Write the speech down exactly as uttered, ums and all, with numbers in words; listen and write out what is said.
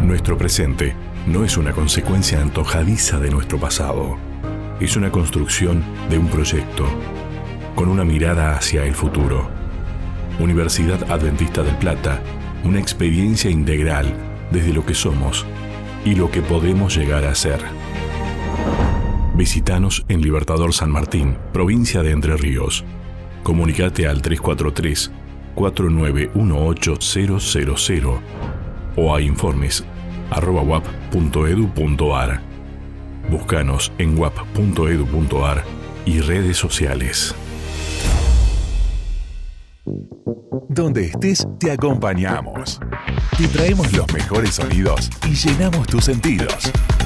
Nuestro presente no es una consecuencia antojadiza de nuestro pasado. Es una construcción de un proyecto, con una mirada hacia el futuro. Universidad Adventista del Plata, una experiencia integral desde lo que somos y lo que podemos llegar a ser. Visítanos en Libertador San Martín, provincia de Entre Ríos. Comunicate al tres cuatro tres, cuatro nueve uno ocho cero cero cero o a informes arroba uap punto edu punto ar. Búscanos en uap punto edu punto ar y redes sociales. Donde estés, te acompañamos. Te traemos los mejores sonidos y llenamos tus sentidos.